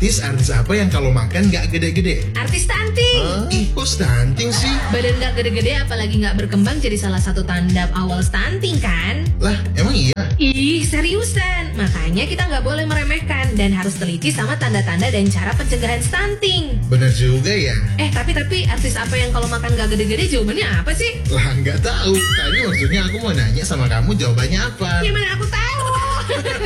Artis apa yang kalau makan nggak gede-gede? Artis stunting. Ih, kok stunting sih? Badan nggak gede-gede apalagi nggak berkembang jadi salah satu tanda awal stunting kan? Lah, emang iya? Ih, seriusan. Makanya kita nggak boleh meremehkan dan harus teliti sama tanda-tanda dan cara pencegahan stunting. Bener juga ya. Tapi artis apa yang kalau makan nggak gede-gede jawabannya apa sih? Lah, nggak tahu. Tadi maksudnya aku mau nanya sama kamu jawabannya apa. Ya mana aku tahu.